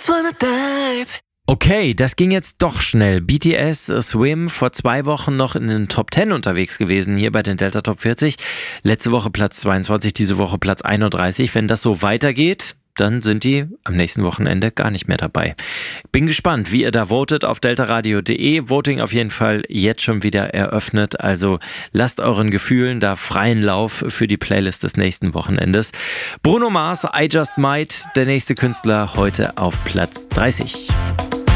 Okay, das ging jetzt doch schnell. BTS, Swim, vor 2 Wochen noch in den Top 10 unterwegs gewesen, hier bei den Delta Top 40. Letzte Woche Platz 22, diese Woche Platz 31. Wenn das so weitergeht, dann sind die am nächsten Wochenende gar nicht mehr dabei. Bin gespannt, wie ihr da votet auf deltaradio.de. Voting auf jeden Fall jetzt schon wieder eröffnet. Also lasst euren Gefühlen da freien Lauf für die Playlist des nächsten Wochenendes. Bruno Mars, I Just Might, der nächste Künstler, heute auf Platz 30.